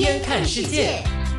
天看世界。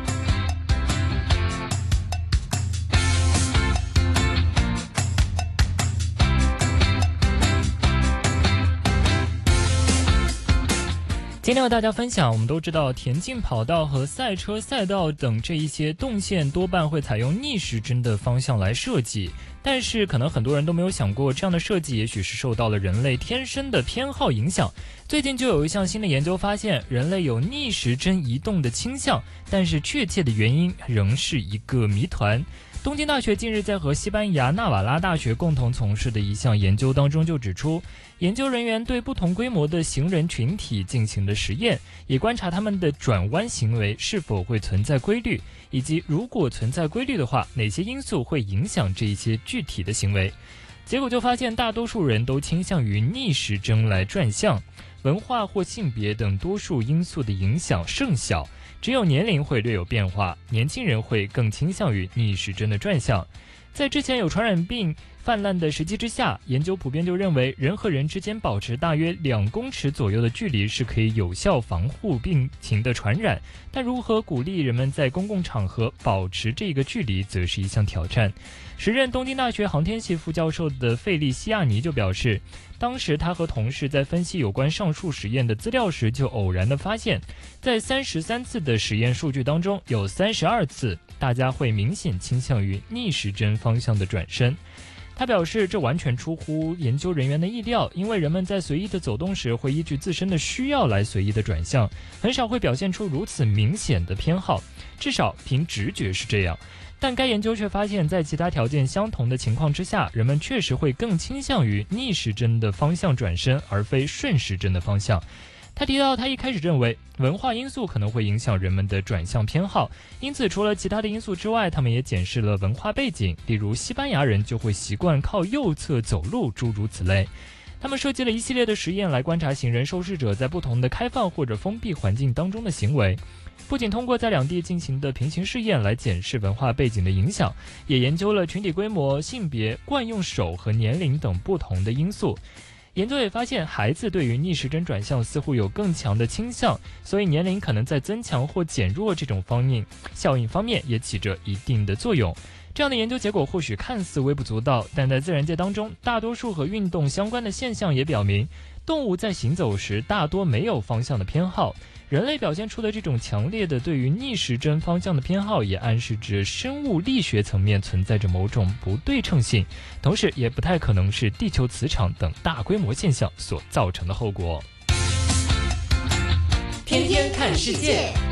今天和大家分享，我们都知道田径跑道和赛车赛道等这一些动线多半会采用逆时针的方向来设计，但是可能很多人都没有想过，这样的设计也许是受到了人类天生的偏好影响。最近就有一项新的研究发现，人类有逆时针移动的倾向，但是确切的原因仍是一个谜团。东京大学近日在和西班牙纳瓦拉大学共同从事的一项研究当中就指出，研究人员对不同规模的行人群体进行了实验，也观察他们的转弯行为是否会存在规律，以及如果存在规律的话，哪些因素会影响这一些具体的行为。结果就发现，大多数人都倾向于逆时针来转向，文化或性别等多数因素的影响甚小，只有年龄会略有变化，年轻人会更倾向于逆时针的转向。在之前有传染病泛滥的时机之下，研究普遍就认为人和人之间保持大约2公尺左右的距离是可以有效防护病情的传染，但如何鼓励人们在公共场合保持这个距离则是一项挑战。时任东京大学航天系副教授的费利西亚尼就表示，当时他和同事在分析有关上述实验的资料时，就偶然地发现，在33次的实验数据当中，有32次大家会明显倾向于逆时针方向的转身。他表示，这完全出乎研究人员的意料，因为人们在随意的走动时会依据自身的需要来随意的转向，很少会表现出如此明显的偏好，至少凭直觉是这样。但该研究却发现，在其他条件相同的情况之下，人们确实会更倾向于逆时针的方向转身，而非顺时针的方向。他提到，他一开始认为文化因素可能会影响人们的转向偏好，因此除了其他的因素之外，他们也检视了文化背景，例如西班牙人就会习惯靠右侧走路，诸如此类。他们设计了一系列的实验来观察行人受试者在不同的开放或者封闭环境当中的行为，不仅通过在两地进行的平行试验来检视文化背景的影响，也研究了群体规模、性别、惯用手和年龄等不同的因素。研究也发现，孩子对于逆时针转向似乎有更强的倾向，所以年龄可能在增强或减弱这种效应方面也起着一定的作用。这样的研究结果或许看似微不足道，但在自然界当中，大多数和运动相关的现象也表明，动物在行走时大多没有方向的偏好。人类表现出的这种强烈的对于逆时针方向的偏好，也暗示着生物力学层面存在着某种不对称性，同时也不太可能是地球磁场等大规模现象所造成的后果。 天天看世界。